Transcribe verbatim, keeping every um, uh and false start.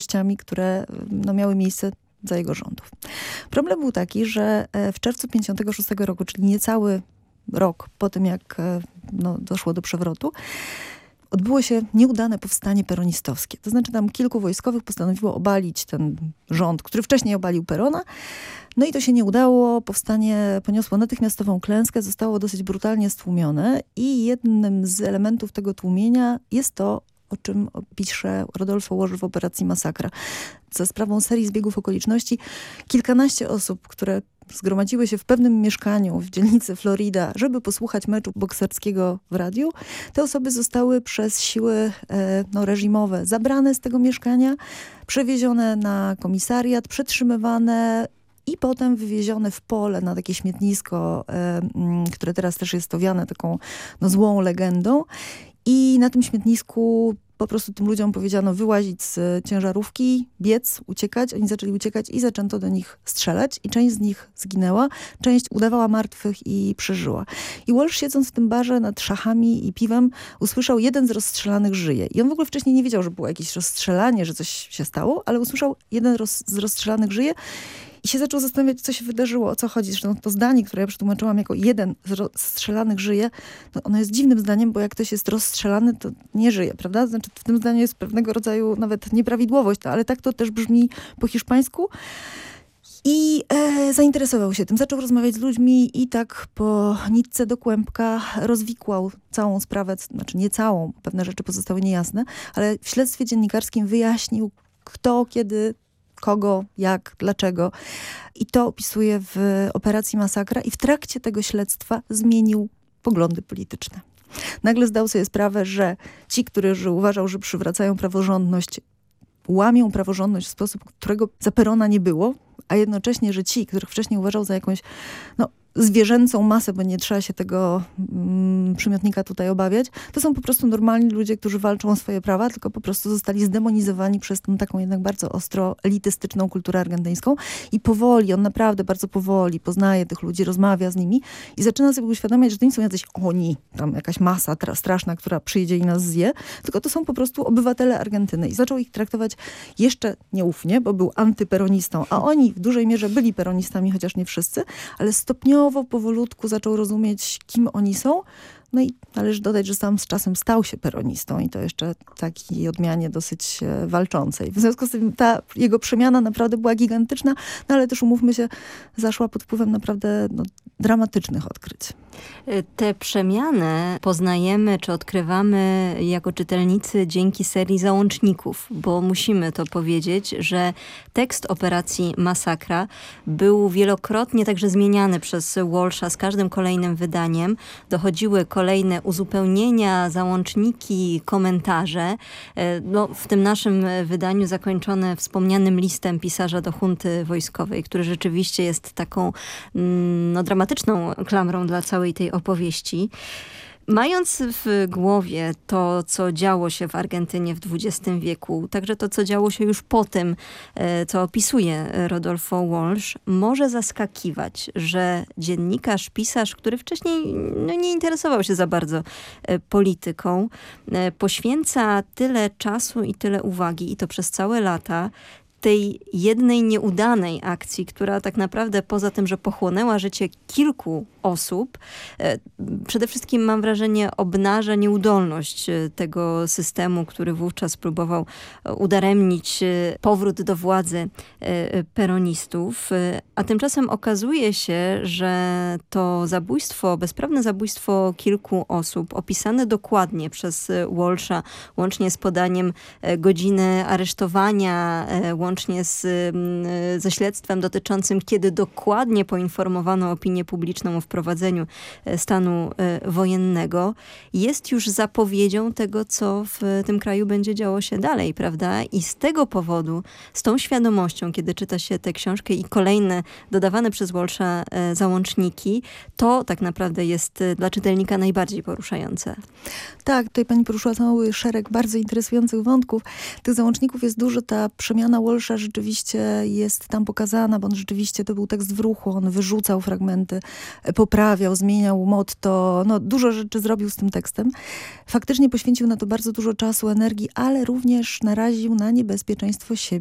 które no, miały miejsce za jego rządów. Problem był taki, że w czerwcu pięćdziesiątego szóstego roku, czyli niecały rok po tym, jak no, doszło do przewrotu, odbyło się nieudane powstanie peronistowskie. To znaczy tam kilku wojskowych postanowiło obalić ten rząd, który wcześniej obalił Perona. No i to się nie udało. Powstanie poniosło natychmiastową klęskę, zostało dosyć brutalnie stłumione i jednym z elementów tego tłumienia jest to, o czym pisze Rodolfo Walsh w Operacji Masakra. Za sprawą serii zbiegów okoliczności kilkanaście osób, które zgromadziły się w pewnym mieszkaniu w dzielnicy Florida, żeby posłuchać meczu bokserskiego w radiu. Te osoby zostały przez siły e, no, reżimowe zabrane z tego mieszkania, przewiezione na komisariat, przetrzymywane i potem wywiezione w pole na takie śmietnisko, e, m, które teraz też jest owiane taką no, złą legendą. I na tym śmietnisku po prostu tym ludziom powiedziano wyłazić z ciężarówki, biec, uciekać. Oni zaczęli uciekać i zaczęto do nich strzelać. I część z nich zginęła, część udawała martwych i przeżyła. I Walsh, siedząc w tym barze nad szachami i piwem, usłyszał, jeden z rozstrzelanych żyje. I on w ogóle wcześniej nie wiedział, że było jakieś rozstrzelanie, że coś się stało, ale usłyszał, jeden roz, z rozstrzelanych żyje. I się zaczął zastanawiać, co się wydarzyło, o co chodzi. Zresztą to zdanie, które ja przetłumaczyłam jako jeden z rozstrzelanych żyje, no ono jest dziwnym zdaniem, bo jak ktoś jest rozstrzelany, to nie żyje, prawda? Znaczy w tym zdaniu jest pewnego rodzaju nawet nieprawidłowość, ale tak to też brzmi po hiszpańsku. I e, zainteresował się tym, zaczął rozmawiać z ludźmi i tak po nitce do kłębka rozwikłał całą sprawę, znaczy nie całą, pewne rzeczy pozostały niejasne, ale w śledztwie dziennikarskim wyjaśnił, kto, kiedy, kogo, jak, dlaczego. I to opisuje w Operacji Masakra i w trakcie tego śledztwa zmienił poglądy polityczne. Nagle zdał sobie sprawę, że ci, którzy uważał, że przywracają praworządność, łamią praworządność w sposób, którego za Perona nie było, a jednocześnie, że ci, których wcześniej uważał za jakąś no, zwierzęcą masę, bo nie trzeba się tego mm, przymiotnika tutaj obawiać, to są po prostu normalni ludzie, którzy walczą o swoje prawa, tylko po prostu zostali zdemonizowani przez tą taką jednak bardzo ostro elitystyczną kulturę argentyńską i powoli, on naprawdę bardzo powoli poznaje tych ludzi, rozmawia z nimi i zaczyna sobie uświadamiać, że to nie są jacyś oni, tam jakaś masa tra- straszna, która przyjdzie i nas zje, tylko to są po prostu obywatele Argentyny i zaczął ich traktować jeszcze nieufnie, bo był antyperonistą, a oni w dużej mierze byli peronistami, chociaż nie wszyscy, ale stopniowo powolutku zaczął rozumieć, kim oni są. No i należy dodać, że sam z czasem stał się peronistą i to jeszcze w takiej odmianie dosyć e, walczącej. W związku z tym ta jego przemiana naprawdę była gigantyczna, no ale też umówmy się, zaszła pod wpływem naprawdę no, dramatycznych odkryć. Te przemiany poznajemy czy odkrywamy jako czytelnicy dzięki serii załączników, bo musimy to powiedzieć, że tekst Operacji Masakra był wielokrotnie także zmieniany przez Walsha z każdym kolejnym wydaniem. Dochodziły kolejne uzupełnienia, załączniki, komentarze. No, w tym naszym wydaniu zakończone wspomnianym listem pisarza do junty wojskowej, który rzeczywiście jest taką no, dramatyczną klamrą dla całej tej opowieści. Mając w głowie to, co działo się w Argentynie w dwudziestym wieku, także to, co działo się już po tym, co opisuje Rodolfo Walsh, może zaskakiwać, że dziennikarz, pisarz, który wcześniej no, nie interesował się za bardzo polityką, poświęca tyle czasu i tyle uwagi, i to przez całe lata, tej jednej nieudanej akcji, która tak naprawdę poza tym, że pochłonęła życie kilku osób, przede wszystkim mam wrażenie obnaża nieudolność tego systemu, który wówczas próbował udaremnić powrót do władzy peronistów. A tymczasem okazuje się, że to zabójstwo, bezprawne zabójstwo kilku osób, opisane dokładnie przez Walsha, łącznie z podaniem godziny aresztowania, łącznie z, ze śledztwem dotyczącym, kiedy dokładnie poinformowano opinię publiczną o wprowadzeniu stanu wojennego, jest już zapowiedzią tego, co w tym kraju będzie działo się dalej, prawda? I z tego powodu, z tą świadomością, kiedy czyta się tę książkę i kolejne dodawane przez Walsha załączniki, to tak naprawdę jest dla czytelnika najbardziej poruszające. Tak, tutaj pani poruszyła cały szereg bardzo interesujących wątków. Tych załączników jest dużo. Ta przemiana Walsha gorsza rzeczywiście jest tam pokazana, bo on rzeczywiście to był tekst w ruchu, on wyrzucał fragmenty, poprawiał, zmieniał motto, no dużo rzeczy zrobił z tym tekstem. Faktycznie poświęcił na to bardzo dużo czasu, energii, ale również naraził na niebezpieczeństwo siebie.